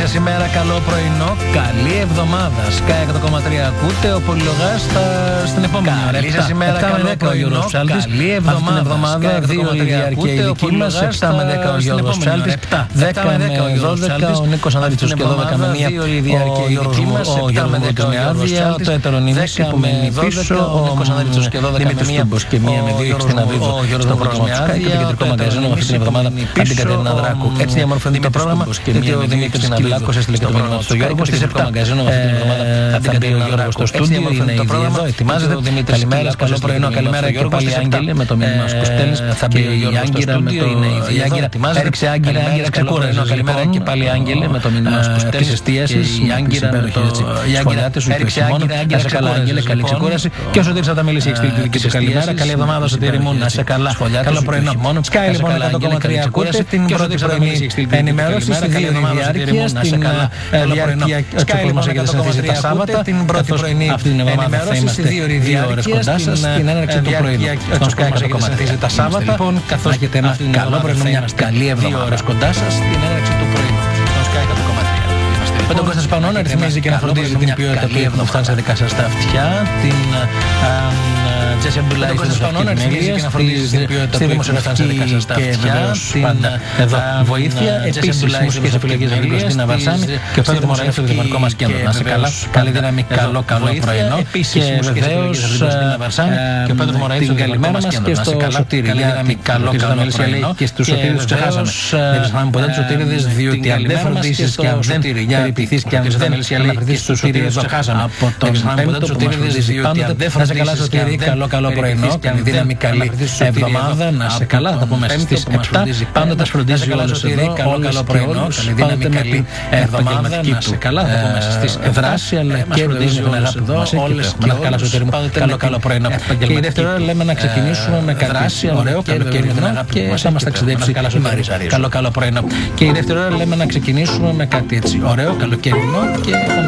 σας ημέρα, καλό πρωινό, καλή εβδομάδα. Sky 100,3 ακούτε, ο Πολυλογάς στην επόμενη ώρα. Καλή σας ημέρα, καλό πρωινό, καλή εβδομάδα. 2 η διάρκεια η δική μας, 7 με 10 ο Γιώργος Ψάλτης, 10 με 12 ο Νίκος Ανδρίτσος και 12 με 1 ο Γιώργος με άδεια, το ετερονίδηση που μένει πίσω, ο Νίκος Ανδρίτσος και 12 με 1 και 1 με 2 στην Αβίδο στο πρόγραμμα του Sky και το κεντρικό μαγκαζίνο αυτή την εβδομάδα από την Κατερίνα Δράκου. Έτσι διαμορφώνει το πρόγραμμα, γιατί ο Δημήτρης Κυλάκος έστειλε και το μήνυμα στο Γιώργο. Στις 7 μαγκαζίνο αυτή την εβδομάδα θα μπει ο Γιώργος στο στούντιο, είναι ήδη εδώ, ετοιμάζεται. Καλημέρα, καλό πρωινό, καλημέρα και πάλι Άγγελε με το μήνυμα που στέλνεις. Θα μπει η Άγκυρα με το Άγκυρα, έριξε Άγκυρα, ξεκούραζε. Καλημέρα και πάλι Άγγελε με το μήνυμα που στέλνεις. Εστίασης, η Άγκυρα με το σχολιάτε σου, έριξε Άγκυρα, να σε καλά Άγγελε, καλή ξεκούραση. Και όσο Σωτήρης θα τα μιλήσει, έχει στείλει τη δική του καλημέρα. Καλή εβδομάδα Σωτήρη μου, να σε καλά. Καλό πρωινό. Sky λοιπόν 100,3 ακούτε την πρώτη πρωινή ενημέρωση στη δύο διάρκεια, στην διάρκεια Sky μας έχετε συνηθίσει τα Σάββατα, την πρώτη πρωινή αυτή την εβδομάδα θα είμαστε 2 ώρες κοντά σας στην έναρξη του πρωινού. Στον Sky μας έχετε συνηθίσει τα Σάββατα, λοιπόν, καθώς έχετε ένα καλό πρωινό, μια καλή εβδομάδα. 2 ώρες κοντά σας στην έναρξη του πρωινού. Στον Sky 100,3. Με τον Κώστα Σπανό να ρυθμίζει και να φροντίζει την ποιότητα που φτάνει στα δικά σας τα αυτιά, την Τζέσια Μπουλάη στην Σπανό να ρυθμίζει και να φροντίζει την ποιότητα που φτάνει στα δικά σας τα αυτιά, την βοήθεια, επίσης μουσικές επιλογές Αγγλίας, την Αβασάνη και ο Πέτρο Μωραή στο τηλεφωνικό μας κέντρο. Να σε καλά, καλή δύναμη, καλό πρωινό και βεβαίως την καλημέρα μας και στο Σωτήρη. Καλό πρωινό και στους Σωτήριδες ξεχάσαμε. Δεν ξεχνάμε ποτέ τους Σωτήριδες, διότι αν δεν φροντίσεις και αν δεν περιποιηθείς και αν δεν αναφερθείς στους Σωτήριδες ξεχάσαμε. Από τον Πέμπτο που μας φροντίζει πάντοτε, να σε καλά Σωτήρη, καλό πρωινό, καλή δύναμη, καλή εβδομάδα, να σε καλά, θα τα πούμε στις 7, πάντοτε μας φροντίζει όλους εδώ, καλό πρωινό, καλή δύναμη, καλή εβδομάδα, να σε καλά, θα τα πούμε στις δράση, αλλά και φροντίζει την αγάπη που μας έχει και καλά Σωτήρη μου, καλό πρωινό. Και η δεύτερη ώρα λέμε να ξεκινήσουμε με δράση, ωραίο, καλοκαιρινό και θα μας ταξιδέψει η Μαρίσα. Καλό πρωινό. Και η δεύτερη ώρα λέμε να ξεκινήσουμε με κάτι έτσι ωραίο, καλοκαιρινό και θα μας